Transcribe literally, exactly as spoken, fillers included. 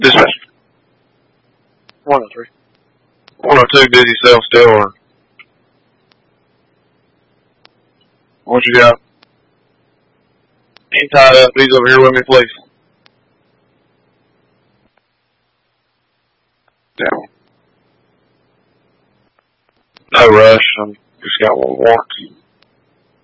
Dispatch. one oh three. one oh two, busy cell still, or what you got? Ain't tied up. He's over here with me, please. Down. No rush. I'm just got one warrant.